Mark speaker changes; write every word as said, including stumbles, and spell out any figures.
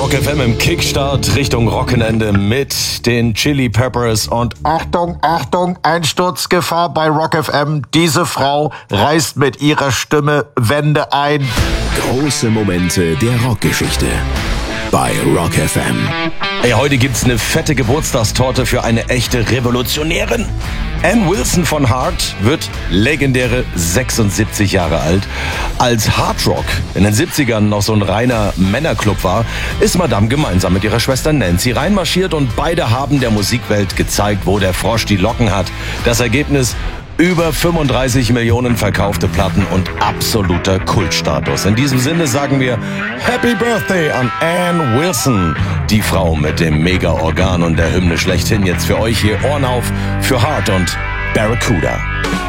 Speaker 1: Rock F M im Kickstart Richtung Wochenende mit den Chili Peppers und
Speaker 2: Achtung, Achtung, Einsturzgefahr bei Rock F M. Diese Frau reißt mit ihrer Stimme Wände ein.
Speaker 3: Große Momente der Rockgeschichte bei Rock F M.
Speaker 1: Hey, heute gibt's eine fette Geburtstagstorte für eine echte Revolutionärin. Ann Wilson von Heart wird legendäre sechsundsiebzig Jahre alt. Als Hardrock in den siebzigern noch so ein reiner Männerclub war, ist Madame gemeinsam mit ihrer Schwester Nancy reinmarschiert und beide haben der Musikwelt gezeigt, wo der Frosch die Locken hat. Das Ergebnis: über fünfunddreißig Millionen verkaufte Platten und absoluter Kultstatus. In diesem Sinne sagen wir Happy Birthday an Ann Wilson, die Frau mit dem Mega-Organ und der Hymne schlechthin. Jetzt für euch hier Ohren auf für Heart und Barracuda.